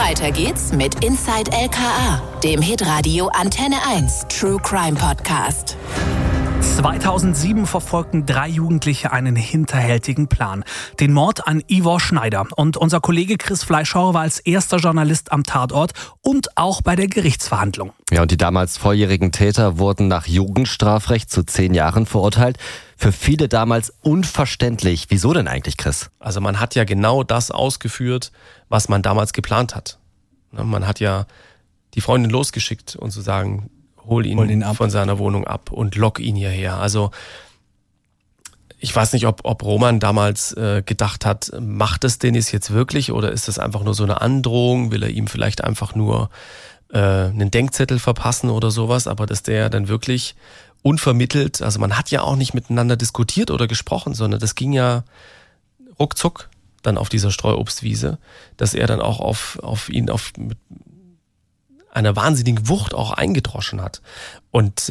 Weiter geht's mit Inside LKA, dem Hitradio Antenne 1 True Crime Podcast. 2007 verfolgten 3 Jugendliche einen hinterhältigen Plan. Den Mord an Ivor Schneider. Und unser Kollege Chris Fleischhauer war als erster Journalist am Tatort und auch bei der Gerichtsverhandlung. Ja, und die damals volljährigen Täter wurden nach Jugendstrafrecht zu 10 Jahren verurteilt. Für viele damals unverständlich. Wieso denn eigentlich, Chris? Also man hat ja genau das ausgeführt, was man damals geplant hat. Man hat ja die Freundin losgeschickt und zu sagen, hol ihn von seiner Wohnung ab und lock ihn hierher. Also ich weiß nicht, ob Roman damals gedacht hat, macht es Dennis jetzt wirklich oder ist das einfach nur so eine Androhung? Will er ihm vielleicht einfach nur einen Denkzettel verpassen oder sowas? Aber dass der dann wirklich unvermittelt, also man hat ja auch nicht miteinander diskutiert oder gesprochen, sondern das ging ja ruckzuck dann auf dieser Streuobstwiese, dass er dann auch auf ihn mit einer wahnsinnigen Wucht auch eingedroschen hat. Und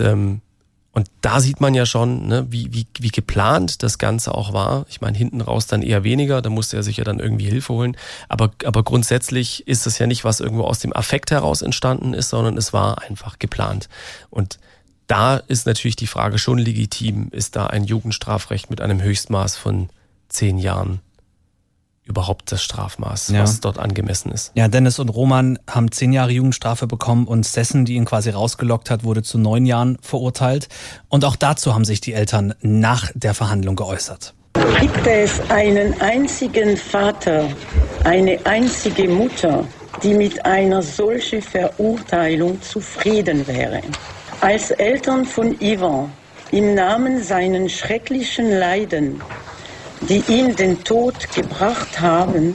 da sieht man ja schon, ne, wie geplant das Ganze auch war. Ich meine, hinten raus dann eher weniger, da musste er sich ja dann irgendwie Hilfe holen. Aber grundsätzlich ist das ja nicht, was irgendwo aus dem Affekt heraus entstanden ist, sondern es war einfach geplant. Und da ist natürlich die Frage schon legitim, ist da ein Jugendstrafrecht mit einem Höchstmaß von 10 Jahren überhaupt das Strafmaß, was dort angemessen ist. Ja, Dennis und Roman haben 10 Jahre Jugendstrafe bekommen und Sessen, die ihn quasi rausgelockt hat, wurde zu 9 Jahren verurteilt. Und auch dazu haben sich die Eltern nach der Verhandlung geäußert. Gibt es einen einzigen Vater, eine einzige Mutter, die mit einer solchen Verurteilung zufrieden wäre? Als Eltern von Ivor, im Namen seinen schrecklichen Leiden, die ihn den Tod gebracht haben,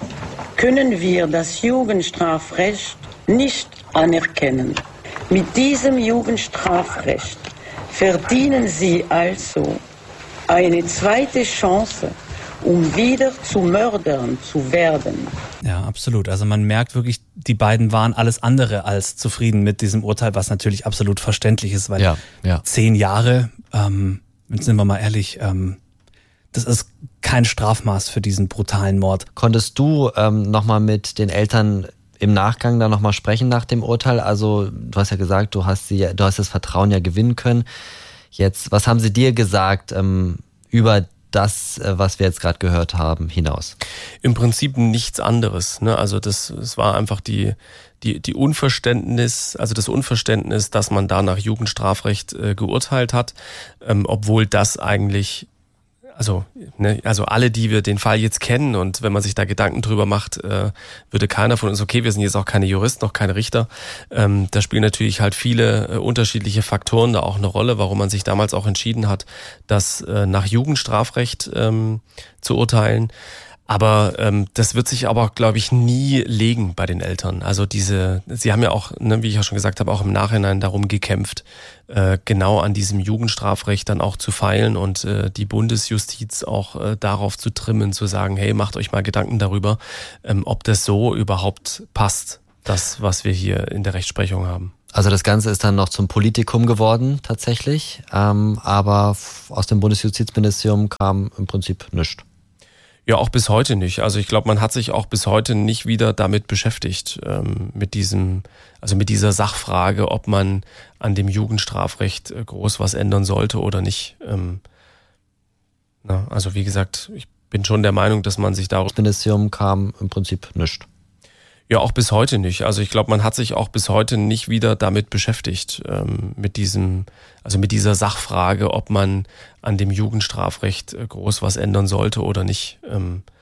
können wir das Jugendstrafrecht nicht anerkennen. Mit diesem Jugendstrafrecht verdienen sie also eine zweite Chance, um wieder zu Mördern zu werden. Ja, absolut. Also man merkt wirklich, die beiden waren alles andere als zufrieden mit diesem Urteil, was natürlich absolut verständlich ist, weil 10 Jahre, sind wir mal ehrlich, das ist kein Strafmaß für diesen brutalen Mord. Konntest du nochmal mit den Eltern im Nachgang da nochmal sprechen nach dem Urteil? Also du hast ja gesagt, du hast das Vertrauen ja gewinnen können. Jetzt, was haben sie dir gesagt über das, was wir jetzt gerade gehört haben, hinaus? Im Prinzip nichts anderes. Ne? Also es war einfach die Unverständnis, also das Unverständnis, dass man da nach Jugendstrafrecht geurteilt hat, obwohl das eigentlich also alle, die wir den Fall jetzt kennen und wenn man sich da Gedanken drüber macht, würde keiner von uns, okay, wir sind jetzt auch keine Juristen, noch keine Richter, da spielen natürlich halt viele unterschiedliche Faktoren da auch eine Rolle, warum man sich damals auch entschieden hat, das nach Jugendstrafrecht zu urteilen. Aber das wird sich aber, glaube ich, nie legen bei den Eltern. Also sie haben ja auch, ne, wie ich ja schon gesagt habe, auch im Nachhinein darum gekämpft, genau an diesem Jugendstrafrecht dann auch zu feilen und die Bundesjustiz auch darauf zu trimmen, zu sagen, hey, macht euch mal Gedanken darüber, ob das so überhaupt passt, das, was wir hier in der Rechtsprechung haben. Also das Ganze ist dann noch zum Politikum geworden tatsächlich, aber aus dem Bundesjustizministerium kam im Prinzip nichts. Ja, auch bis heute nicht. Also ich glaube, man hat sich auch bis heute nicht wieder damit beschäftigt, mit dieser Sachfrage, ob man an dem Jugendstrafrecht groß was ändern sollte oder nicht. Also wie gesagt, ich bin schon der Meinung, dass man sich darüber... Das Ministerium kam im Prinzip nichts. Ja, auch bis heute nicht. Also ich glaube, man hat sich auch bis heute nicht wieder damit beschäftigt, mit dieser Sachfrage, ob man an dem Jugendstrafrecht groß was ändern sollte oder nicht.